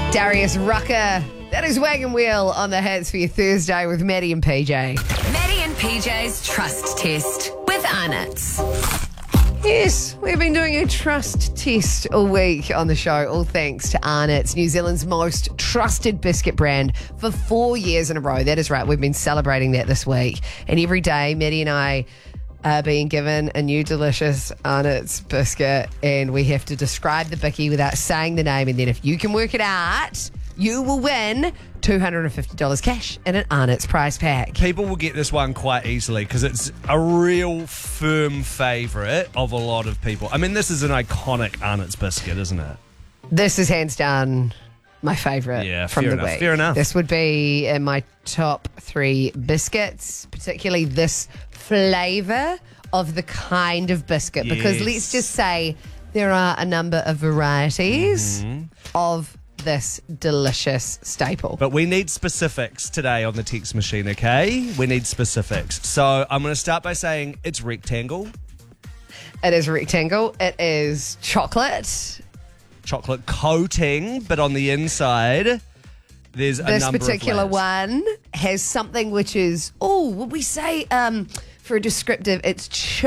Darius Rucker. That is Wagon Wheel on the hits for your Thursday with Maddie and PJ. Maddie and PJ's Trust Test with Arnott's. Yes, we've been doing a trust test all week on the show, all thanks to Arnott's, New Zealand's most trusted biscuit brand for 4 years in a row. That is right, we've been celebrating that this week. And every day, Maddie and I are being given a new delicious Arnott's biscuit, and we have to describe the bicky without saying the name. And then if you can work it out, you will win $250 cash and an Arnott's prize pack. People will get this one quite easily because it's a real firm favourite of a lot of people. I mean, this is an iconic Arnott's biscuit, isn't it? This is hands down my favourite from the week. Fair enough. This would be in my top 3 biscuits, particularly this flavour of the kind of biscuit. Yes. Because let's just say there are a number of varieties of this delicious staple. But we need specifics today on the text machine, okay? We need specifics. So I'm going to start by saying it's rectangle. It is rectangle. It is chocolate. Chocolate coating, but on the inside, there's a This number of particular layers. one has something which is, would we say, for a descriptive, it's